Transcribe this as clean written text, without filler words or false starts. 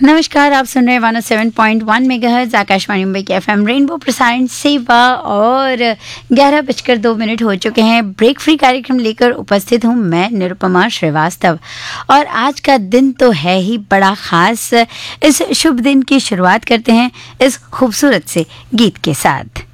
नमस्कार, आप सुन रहे हैं 107.1 मेगाहर्ट्ज़ आकाशवाणी मुंबई के एफएम रेनबो प्रसारण सेवा और 11:02 हो चुके हैं। ब्रेक फ्री कार्यक्रम लेकर उपस्थित हूँ मैं निरुपमा श्रीवास्तव और आज का दिन तो है ही बड़ा ख़ास। इस शुभ दिन की शुरुआत करते हैं इस खूबसूरत से गीत के साथ।